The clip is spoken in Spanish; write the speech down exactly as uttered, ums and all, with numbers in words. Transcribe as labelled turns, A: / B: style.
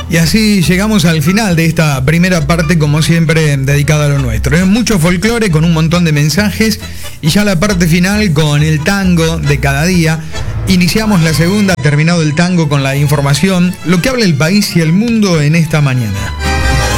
A: Y así llegamos al final de esta primera parte, como siempre, dedicada a lo nuestro. Es mucho folclore con un montón de mensajes y ya la parte final con el tango de cada día. Iniciamos la segunda, terminado el tango, con la información, lo que habla el país y el mundo en esta mañana.